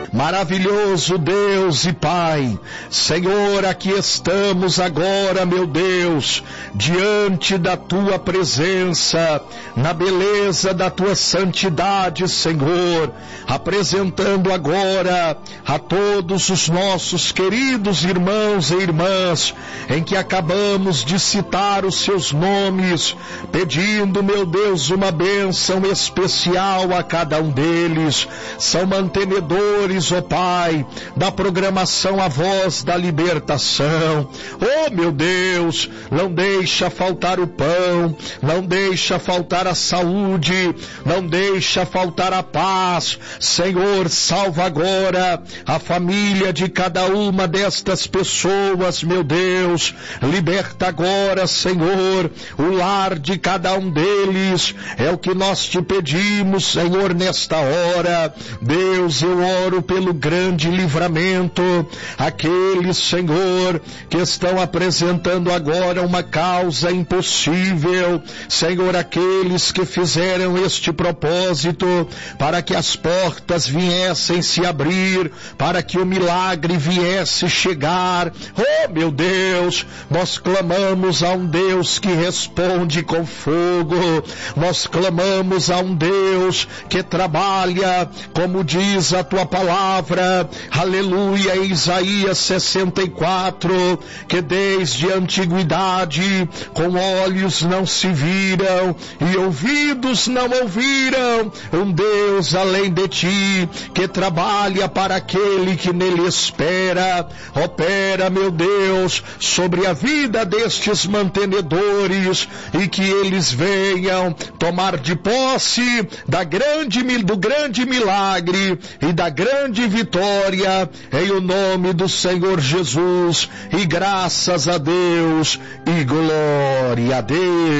Maravilhoso Deus e Pai, Senhor, aqui estamos agora, meu Deus, diante da Tua presença, na beleza da Tua santidade, Senhor, apresentando agora a todos os nossos queridos irmãos e irmãs, em que acabamos de citar os seus nomes, pedindo, meu Deus, uma bênção especial a cada um deles. São mantenedores, ó Pai, da programação A Voz da Libertação. Oh, meu Deus, não deixa faltar o pão, não deixa faltar a saúde, não deixa faltar a paz. Senhor, salva agora a família de cada uma destas pessoas, meu Deus. Liberta agora, Senhor, o lar de cada um deles. É o que nós te pedimos, Senhor, nesta hora. Deus, eu oro pelo grande livramento. Aqueles, Senhor, que estão apresentando agora uma causa impossível. Senhor, aqueles que fizeram este propósito para que as portas viessem se abrir, para que o milagre viesse chegar. Oh, meu Deus, nós clamamos a um Deus que responde com fogo. Nós clamamos a um Deus que trabalha, como diz a tua palavra, aleluia, em Isaías 64, que desde a antiguidade com olhos não se viram e ouvidos não ouviram um Deus além de ti, que trabalha para aquele que nele espera. Opera, meu Deus, sobre a vida destes mantenedores e que eles venham tomar de posse do grande milagre e da grande vitória, em o nome do Senhor Jesus, e graças a Deus e glória a Deus.